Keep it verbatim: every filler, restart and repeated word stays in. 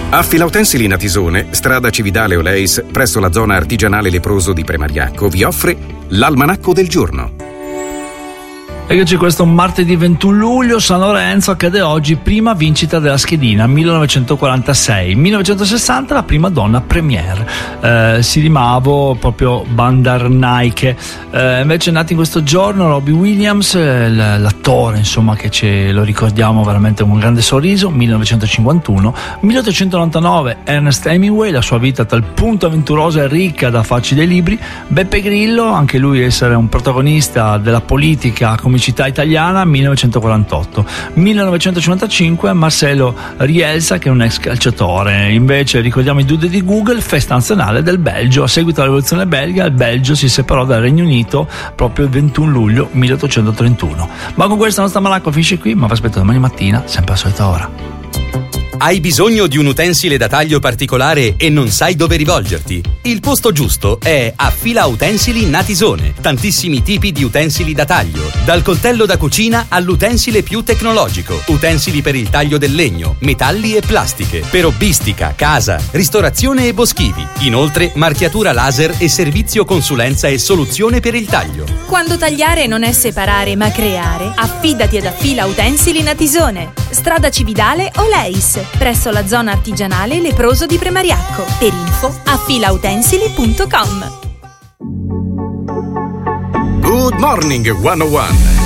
Affila Utensili Natisone, strada Cividale Oleis, presso la zona artigianale leproso di Premariacco, vi offre l'Almanacco del giorno. Eccoci, questo martedì ventuno luglio, San Lorenzo, accade oggi prima vincita della schedina, millenovecentoquarantasei. millenovecentosessanta la prima donna premier, eh, Sirimavo, proprio Bandarnaike. Eh, invece è nato in questo giorno Robbie Williams, eh, l'attore insomma che ce lo ricordiamo veramente con un grande sorriso, millenovecentocinquantuno. milleottocentonovantanove Ernest Hemingway, la sua vita a tal punto avventurosa e ricca da farci dei libri. Beppe Grillo, anche lui essere un protagonista della politica come città italiana, millenovecentoquarantotto. millenovecentocinquantacinque Marcelo Rielsa, che è un ex calciatore. Invece ricordiamo i Dude di Google, festa nazionale del Belgio. A seguito della rivoluzione belga il Belgio si separò dal Regno Unito proprio il ventuno luglio milleottocentotrentuno. Ma con questa nostra Malacco finisce qui, ma vi aspetto domani mattina sempre alla solita ora. Hai bisogno di un utensile da taglio particolare e non sai dove rivolgerti? Il posto giusto è Affila Utensili Natisone. Tantissimi tipi di utensili da taglio, dal coltello da cucina all'utensile più tecnologico, utensili per il taglio del legno, metalli e plastiche, per hobbistica, casa, ristorazione e boschivi. Inoltre marchiatura laser e servizio consulenza e soluzione per il taglio. Quando tagliare non è separare ma creare, affidati ad Affila Utensili Natisone. Strada Cividale Oleis, presso la zona artigianale leproso di Premariacco. Per info affilautensili punto com. Good morning, centouno.